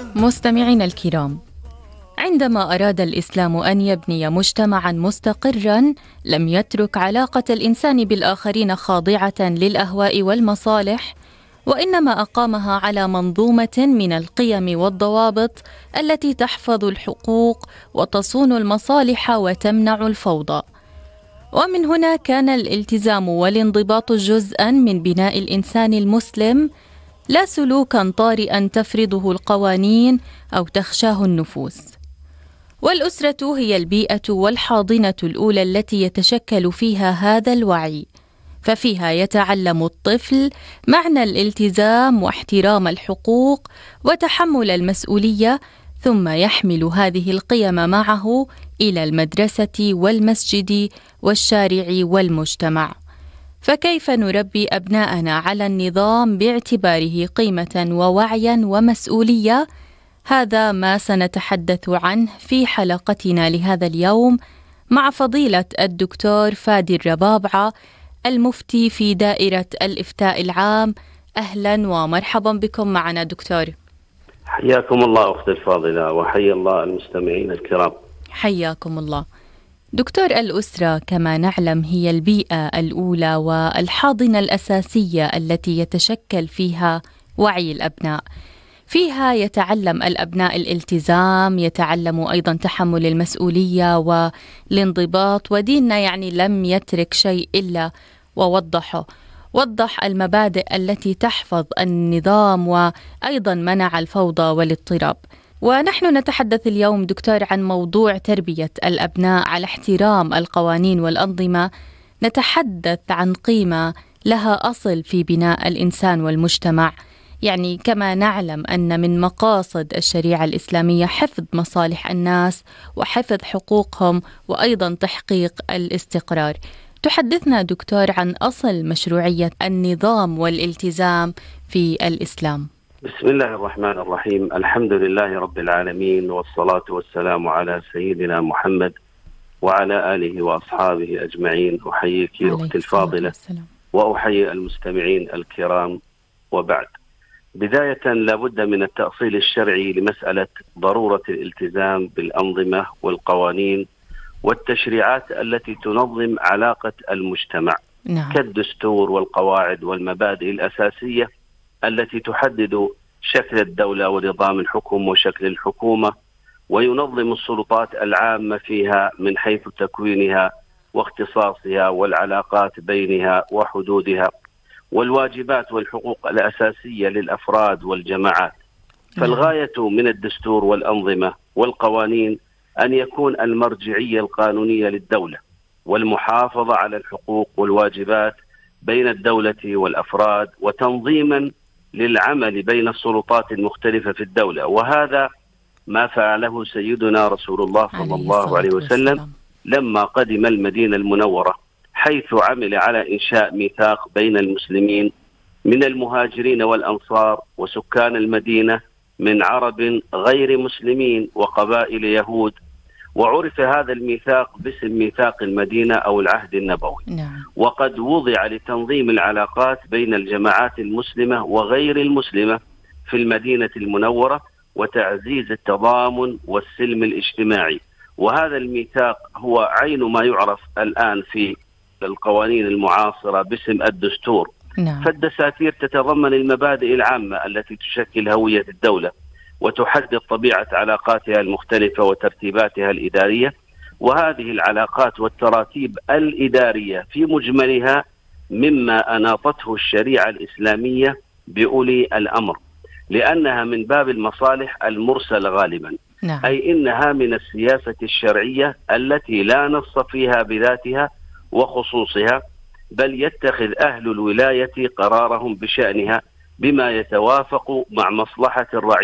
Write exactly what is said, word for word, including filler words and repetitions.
مستمعينا الكرام، عندما أراد الإسلام أن يبني مجتمعاً مستقراً لم يترك علاقة الإنسان بالآخرين خاضعة للأهواء والمصالح، وإنما أقامها على منظومة من القيم والضوابط التي تحفظ الحقوق وتصون المصالح وتمنع الفوضى. ومن هنا كان الالتزام والانضباط جزءاً من بناء الإنسان المسلم، لا سلوكاً طارئاً تفرضه القوانين أو تخشاه النفوس. والأسرة هي البيئة والحاضنة الأولى التي يتشكل فيها هذا الوعي، ففيها يتعلم الطفل معنى الالتزام واحترام الحقوق وتحمل المسؤولية، ثم يحمل هذه القيم معه إلى المدرسة والمسجد والشارع والمجتمع. فكيف نربي أبناءنا على النظام باعتباره قيمة ووعيا ومسؤولية؟ هذا ما سنتحدث عنه في حلقتنا لهذا اليوم مع فضيلة الدكتور فادي الربابعة، المفتي في دائرة الإفتاء العام. أهلا ومرحبا بكم معنا دكتور. حياكم الله أختي الفاضلة، وحيا الله المستمعين الكرام. حياكم الله دكتور. الأسرة كما نعلم هي البيئة الأولى والحاضنة الأساسية التي يتشكل فيها وعي الأبناء. فيها يتعلم الأبناء الالتزام، يتعلم أيضا تحمل المسؤولية والانضباط، وديننا يعني لم يترك شيء إلا ووضحه، وضح المبادئ التي تحفظ النظام وأيضا منع الفوضى والاضطراب. ونحن نتحدث اليوم دكتور عن موضوع تربية الأبناء على احترام القوانين والأنظمة. نتحدث عن قيمة لها أصل في بناء الإنسان والمجتمع، يعني كما نعلم أن من مقاصد الشريعة الإسلامية حفظ مصالح الناس وحفظ حقوقهم وأيضا تحقيق الاستقرار. تحدثنا دكتور عن أصل مشروعية النظام والالتزام في الإسلام. بسم الله الرحمن الرحيم، الحمد لله رب العالمين، والصلاة والسلام على سيدنا محمد وعلى آله وأصحابه أجمعين. أحييك أختي الفاضلة وأحيي المستمعين الكرام. وبعد، بداية لابد من التأصيل الشرعي لمسألة ضرورة الالتزام بالأنظمة والقوانين والتشريعات التي تنظم علاقة المجتمع، نعم. كالدستور والقواعد والمبادئ الأساسية التي تحدد شكل الدولة ونظام الحكم وشكل الحكومة، وينظم السلطات العامة فيها من حيث تكوينها واختصاصها والعلاقات بينها وحدودها والواجبات والحقوق الأساسية للأفراد والجماعات. فالغاية من الدستور والأنظمة والقوانين أن يكون المرجعية القانونية للدولة والمحافظة على الحقوق والواجبات بين الدولة والأفراد، وتنظيما للعمل بين السلطات المختلفة في الدولة. وهذا ما فعله سيدنا رسول الله صلى الله عليه وسلم لما قدم المدينة المنورة، حيث عمل على إنشاء ميثاق بين المسلمين من المهاجرين والأنصار وسكان المدينة من عرب غير مسلمين وقبائل يهود، وعرف هذا الميثاق باسم ميثاق المدينة أو العهد النبوي. نعم. وقد وضع لتنظيم العلاقات بين الجماعات المسلمة وغير المسلمة في المدينة المنورة وتعزيز التضامن والسلم الاجتماعي. وهذا الميثاق هو عين ما يعرف الآن في القوانين المعاصرة باسم الدستور. نعم. فالدساتير تتضمن المبادئ العامة التي تشكل هوية الدولة وتحدد طبيعة علاقاتها المختلفة وترتيباتها الإدارية. وهذه العلاقات والتراتيب الإدارية في مجملها مما أناطته الشريعة الإسلامية بأولي الأمر، لأنها من باب المصالح المرسلة غالبا. نعم. أي إنها من السياسة الشرعية التي لا نص فيها بذاتها وخصوصها، بل يتخذ أهل الولاية قرارهم بشأنها بما يتوافق مع مصلحة الرعية